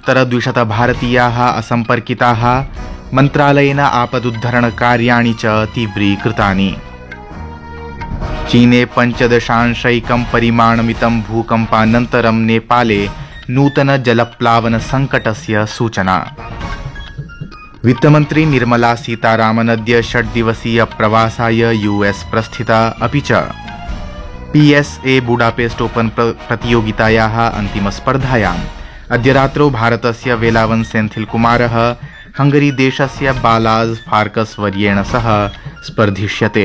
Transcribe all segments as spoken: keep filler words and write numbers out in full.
नवत्युत्तरद्विशत भारतीयाः असम्पर्किताः, मन्त्रालयेन आपदुद्धरणकार्याणि च तीव्रीकृतानि। चीने पञ्चदशांशैकं परिमाणमितं भूकम्पानन्तरं नेपाले नूतन जलप्लावनसङ्कटस्य सूचना। वित्तमन्त्री निर्मला सीतारामन् अद्य षड्दिवसीय प्रवासाय यूएस प्रस्थिता। अपि च पीएसए बुडापेस्ट ओपन प्रतियोगितायाः अन्तिमस्पर्धायाम् अद्य रात्रौ भारतस्य वेलावन् सेन्थिल कुमारः हंगरी देशस्य बालाज फार्कस वर्येण सह स्पर्धिष्यते।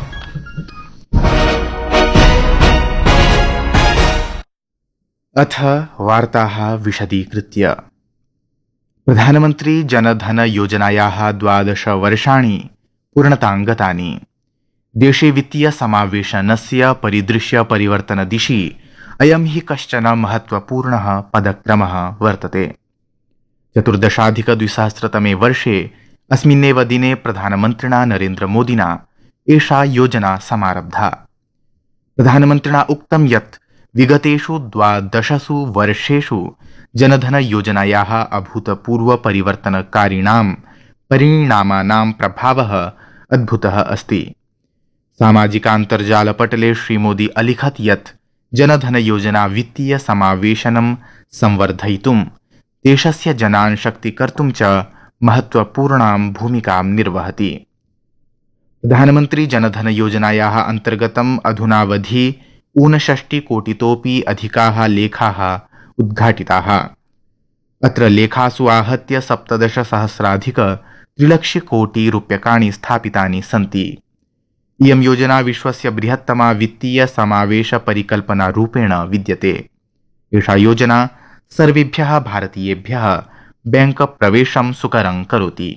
अथ वार्ताः विशदीकृत्य। प्रधानमन्त्री जनधन योजनायाः द्वादश वर्षाणि पूर्णतां गतानि। देशे वित्तीय समावेशनस्य परिदृश्य परिवर्तन दिशि अयं हि कश्चन महत्वपूर्णः पदक्रमः वर्तते। चतुर्दशाधिकद्विसहस्रतमे वर्षे अस्मिन्नेव दिने प्रधानमन्त्रिणा नरेन्द्र मोदिना एषा योजना समारब्धा। प्रधानमन्त्रिणा उक्तं यत् विगतेषु द्वादशसु वर्षेषु जनधन योजनायाः अभूतपूर्व परिवर्तनकारिणां परिणामानां प्रभावः अद्भुतः अस्ति। सामाजिकान्तर्जालपटले श्रीमोदी अलिखत् यत् जनधन योजना वित्तीय समावेशनं संवर्धयितुं, देशस्य जनान् शक्तीकर्तुं च महत्वपूर्णां भूमिकां निर्वहति। प्रधानमन्त्री जनधन योजनायाः अन्तर्गतम् अधुनावधि ऊनषष्टिकोटितोऽपि अधिकाः लेखाः उद्घाटिताः। अत्र लेखासु आहत्य सप्तदशसहस्राधिक त्रिलक्षकोटि रूप्यकाणि स्थापितानि सन्ति। इयं योजना विश्वस्य बृहत्तमा वित्तीय समावेश परिकल्पना रूपेण विद्यते। एषा योजना सर्वेभ्यः भारतीयेभ्यः बैंक प्रवेशं सुकरं करोति।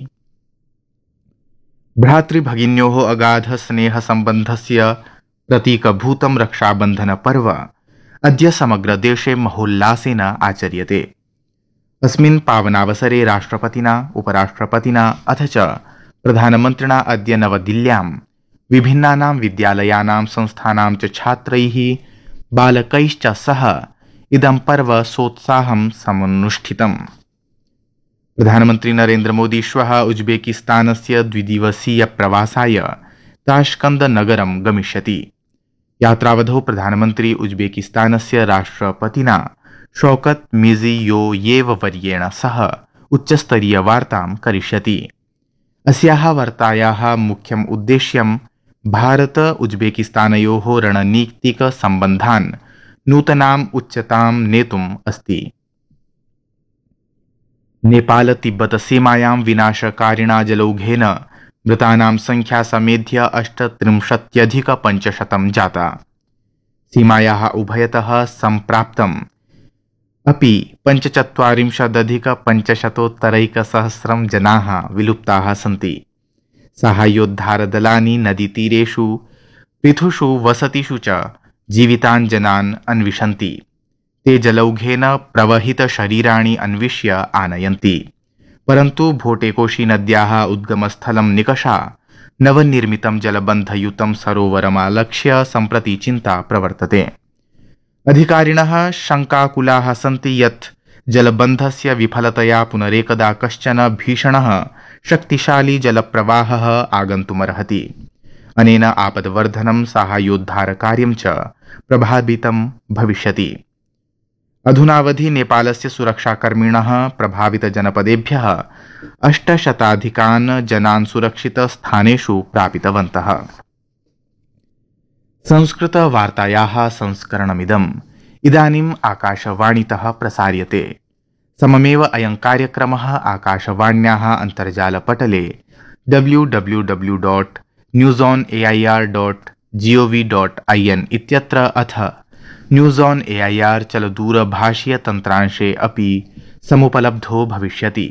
भ्रातृभगिन्योः अगाध स्नेह सम्बन्धस्य प्रतीकभूतं रक्षाबन्धन पर्व अद्य समग्र देशे महोल्लासेन आचर्यते। अस्मिन् पावनावसरे राष्ट्रपतिना, उपराष्ट्रपतिना अथ च प्रधानमन्त्रिणा अद्य नवदिल्ल्यां विभिन्नानां विद्यालयानां संस्थानां च छात्रैः, बालकैश्च सह इदं पर्व सोत्साहं समनुष्ठितम्। प्रधानमन्त्री नरेन्द्र मोदी श्वः उज्बेकिस्तानस्य द्विदिवसीय प्रवासाय ताश्कन्द नगरं गमिष्यति। यात्रावधौ प्रधानमन्त्री उज्बेकिस्तानस्य राष्ट्रपतिना शौकत मिर्जियोयेव वर्येण सह उच्चस्तरीय वार्तां करिष्यति। अस्याः वार्तायाः मुख्यम् उद्देश्यं भारत उज्बेकिस्तानयोः रणनीतिक सम्बन्धान् नूतनाम् उच्चतां नेतुम् अस्ति। नेपाल तिब्बत सीमायां विनाशकारिणा जलौघेन मृतानां संख्या समेध्य अष्टत्रिंशत्यधिक पञ्चशतं जाता। सीमायाः उभयतः सम्प्राप्तम् अपि पञ्चचत्वारिंशदधिक पञ्चशतोत्तरैकसहस्रं जनाः विलुप्ताः सन्ति। साहाय्योद्धारदलानि नदीतीरेषु, पृथुषु वसतिषु च जीवितान् जनान् अन्विषन्ति। ते जलौघेन प्रवहितशरीराणि अन्विष्य आनयन्ति। परन्तु भोटेकोशी नद्याः उद्गमस्थलं निकषा नवनिर्मितं जलबन्धयुतं सरोवरमालक्ष्य सम्प्रति चिन्ता प्रवर्तते। अधिकारिणः शङ्काकुलाः सन्ति यत् जलबन्धस्य विफलतया पुनरेकदा कश्चन भीषणः शक्तिशाली जलप्रवाहः आगन्तुमर्हति। अनेन आपद्वर्धनं साहाय्योद्धारकार्यं च प्रभावितं भविष्यति। अधुनावधि नेपालस्य सुरक्षाकर्मिणः प्रभावितजनपदेभ्यः अष्टशताधिकान् जनान् सुरक्षितस्थानेषु प्रापितवन्तः। संस्कृतवार्तायाः संस्करणमिदम् इदानीम् आकाशवाणीतः प्रसार्यते। सममेव अयं कार्यक्रमः आकाशवाण्याः अन्तर्जालपटले W W W dot news on A I are dot ji O V dot ऐ एन् इत्यत्र अथ न्यूस् आन् ए ऐ आर् चलदूरभाषीयतन्त्रांशे अपि समुपलब्धो भविष्यति।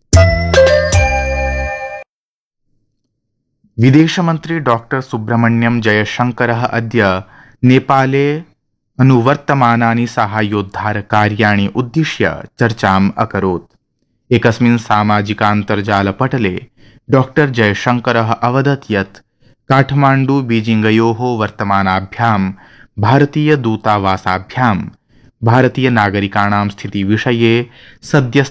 विदेशमन्त्री डॉक्टर सुब्रह्मण्यम जयशंकरः अद्य नेपाले अनुवर्तमानानि साहाय्योद्धारकार्याणि उद्दिश्य चर्चाम् अकरोत्। एकस्मिन् सामाजिकान्तर्जालपटले डॉक्टर जयशंकरः अवदत् यत् काठमाण्डु बीजिंगयोः वर्तमानाभ्यां भारतीय दूतावासाभ्यां भारतीय नागरिकाणां स्थितिविषये सद्य